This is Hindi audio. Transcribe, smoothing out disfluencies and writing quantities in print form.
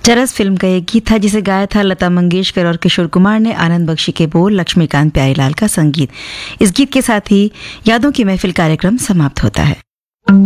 चरस फिल्म का एक गीत था जिसे गाया था लता मंगेशकर और किशोर कुमार ने। आनंद बख्शी के बोल, लक्ष्मीकांत प्यारीलाल का संगीत। इस गीत के साथ ही यादों की महफिल कार्यक्रम समाप्त होता है।